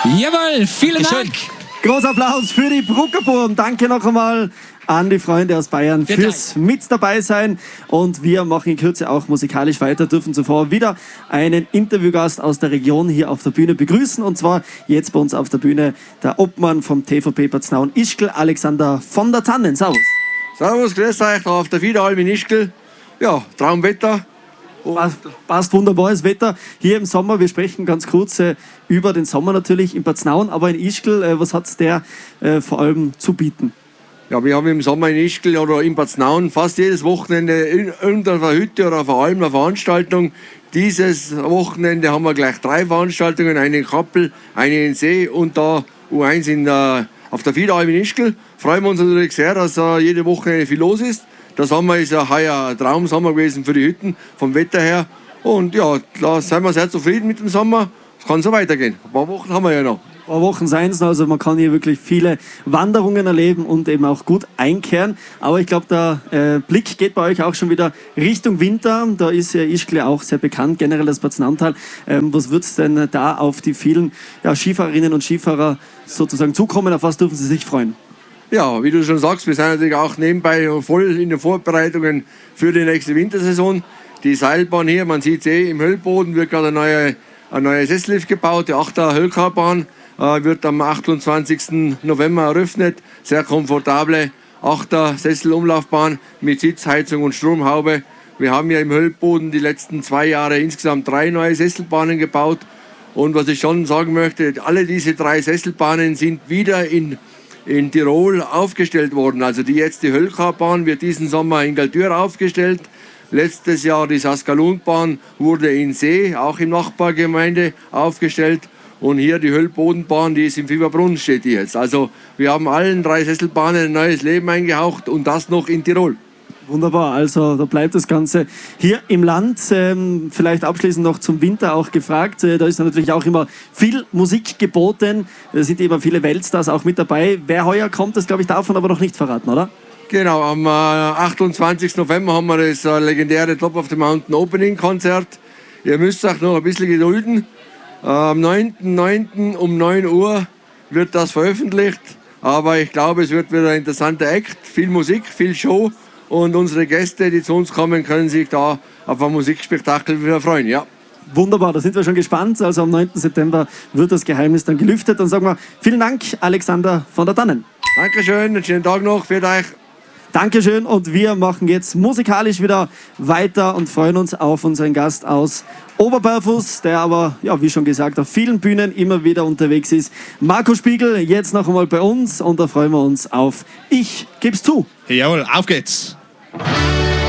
Jawohl, vielen Dank. Großer Applaus für die Bruckerburm. Danke noch einmal an die Freunde aus Bayern fürs mit dabei sein. Und wir machen in Kürze auch musikalisch weiter, dürfen zuvor wieder einen Interviewgast aus der Region hier auf der Bühne begrüßen. Und zwar jetzt bei uns auf der Bühne der Obmann vom TVP Paznaun-Ischgl, Alexander von der Tannen. Servus. Servus, grüß euch, da auf der Fiederalm in Ischgl. Ja, Traumwetter. Passt wunderbares Wetter hier im Sommer. Wir sprechen ganz kurz über den Sommer natürlich in Paznaun, aber in Ischgl, was hat der vor allem zu bieten? Ja, wir haben im Sommer in Ischgl oder in Paznaun fast jedes Wochenende in irgendeiner Hütte oder vor allem eine Veranstaltung. Dieses Wochenende haben wir gleich 3 Veranstaltungen, eine in Kappel, eine in See und da U1 auf der Fiederalm in Ischgl. Freuen wir uns natürlich sehr, dass jede Woche viel los ist. Der Sommer ist ja heuer ein Traumsommer gewesen für die Hütten, vom Wetter her. Und ja, da sind wir sehr zufrieden mit dem Sommer. Es kann so weitergehen. Ein paar Wochen haben wir ja noch. Ein paar Wochen seien es noch, also man kann hier wirklich viele Wanderungen erleben und eben auch gut einkehren. Aber ich glaube, der Blick geht bei euch auch schon wieder Richtung Winter. Da ist ja Ischgl auch sehr bekannt, generell das Paznauntal. Was wird es denn da auf die vielen Skifahrerinnen und Skifahrer sozusagen zukommen? Auf was dürfen sie sich freuen? Ja, wie du schon sagst, wir sind natürlich auch nebenbei voll in den Vorbereitungen für die nächste Wintersaison. Die Seilbahn hier, man sieht es im Höllboden, wird gerade eine neue Sessellift gebaut, die 8er Höllkarbahn. Wird am 28. November eröffnet. Sehr komfortable 8er Sesselumlaufbahn mit Sitzheizung und Stromhaube. Wir haben ja im Höllboden die letzten 2 Jahre insgesamt 3 neue Sesselbahnen gebaut. Und was ich schon sagen möchte, alle diese 3 Sesselbahnen sind wieder in Tirol aufgestellt worden. Also die Höllkarbahn wird diesen Sommer in Galtür aufgestellt. Letztes Jahr die Saskalunbahn wurde in See, auch im Nachbargemeinde, aufgestellt. Und hier die Höllbodenbahn, die ist im Fieberbrunn, steht die jetzt. Also wir haben allen 3 Sesselbahnen ein neues Leben eingehaucht und das noch in Tirol. Wunderbar, also da bleibt das Ganze hier im Land. Vielleicht abschließend noch zum Winter auch gefragt. Da ist natürlich auch immer viel Musik geboten. Da sind immer viele Weltstars auch mit dabei. Wer heuer kommt, das glaube ich darf man aber noch nicht verraten, oder? Genau, am 28. November haben wir das legendäre Top of the Mountain Opening Konzert. Ihr müsst euch noch ein bisschen gedulden. Am 9.9. um 9 Uhr wird das veröffentlicht. Aber ich glaube, es wird wieder ein interessanter Act. Viel Musik, viel Show. Und unsere Gäste, die zu uns kommen, können sich da auf ein Musikspektakel wieder freuen. Ja. Wunderbar, da sind wir schon gespannt. Also am 9. September wird das Geheimnis dann gelüftet. Dann sagen wir vielen Dank, Alexander von der Tannen. Dankeschön, einen schönen Tag noch für euch. Dankeschön und wir machen jetzt musikalisch wieder weiter und freuen uns auf unseren Gast aus Oberberfuß, der aber, ja, wie schon gesagt, auf vielen Bühnen immer wieder unterwegs ist. Marco Spiegel, jetzt noch einmal bei uns und da freuen wir uns auf Ich geb's zu. Jawohl, auf geht's.